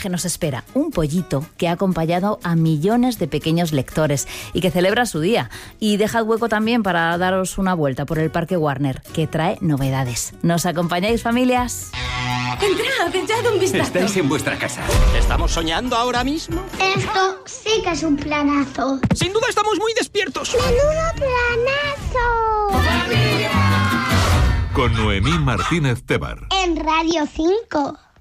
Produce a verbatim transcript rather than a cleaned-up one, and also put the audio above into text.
viaje nos espera? Un pollito que ha acompañado a millones de pequeños lectores y que celebra su día. Y dejad hueco también para daros una vuelta por el Parque Warner, que trae novedades. ¿Nos acompañáis, familias? Entrad, echad un vistazo. Estáis en vuestra casa. ¿Estamos soñando ahora mismo? Esto sí que es un planazo. Sin duda estamos muy despiertos. ¡Menudo planazo! Con Noemí Martínez Tebar. En Radio cinco.